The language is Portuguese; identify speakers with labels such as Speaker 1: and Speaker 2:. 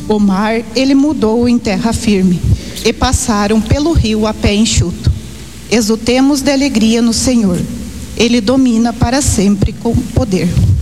Speaker 1: O mar ele mudou em terra firme, e passaram pelo rio a pé enxuto. Exultemos de alegria no Senhor. Ele domina para sempre com poder.